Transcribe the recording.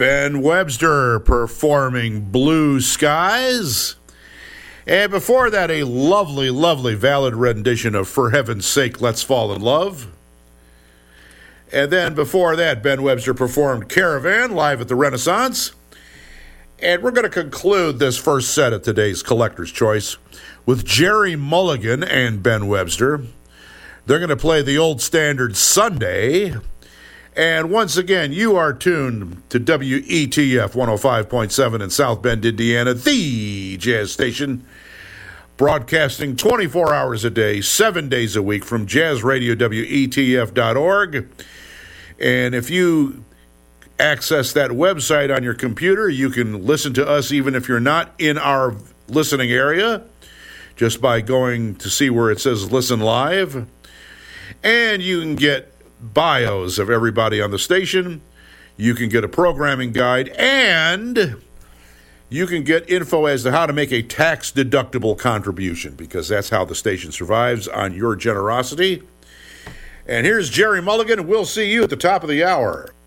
Ben Webster performing Blue Skies. And before that, a lovely, lovely valid rendition of For Heaven's Sake, Let's Fall in Love. And then before that, Ben Webster performed Caravan live at the Renaissance. And we're going to conclude this first set of today's Collector's Choice with Jerry Mulligan and Ben Webster. They're going to play the old standard Sunday. And once again, you are tuned to WETF 105.7 in South Bend, Indiana, the jazz station, broadcasting 24 hours a day, 7 days a week from jazzradiowetf.org. And if you access that website on your computer, you can listen to us even if you're not in our listening area, just by going to see where it says Listen Live. And you can get bios of everybody on the station. You can get a programming guide, and you can get info as to how to make a tax-deductible contribution, because that's how the station survives, on your generosity. And here's Jerry Mulligan, and we'll see you at the top of the hour.